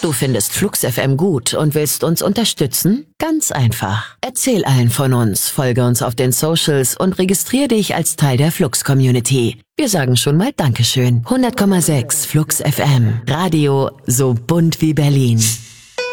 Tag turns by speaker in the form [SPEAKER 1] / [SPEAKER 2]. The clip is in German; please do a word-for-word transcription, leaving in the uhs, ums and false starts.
[SPEAKER 1] Du findest Flux F M gut und willst uns unterstützen? Ganz einfach. Erzähl allen von uns, folge uns auf den Socials und registrier dich als Teil der Flux-Community. Wir sagen schon mal Dankeschön. hundert Komma sechs Flux F M. Radio so bunt wie Berlin.